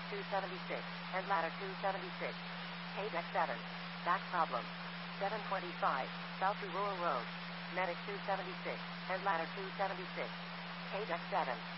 276, and ladder 276. Page X7. Back problem. 725, South to Rural Road. Medic 276, and ladder 276. Page X7.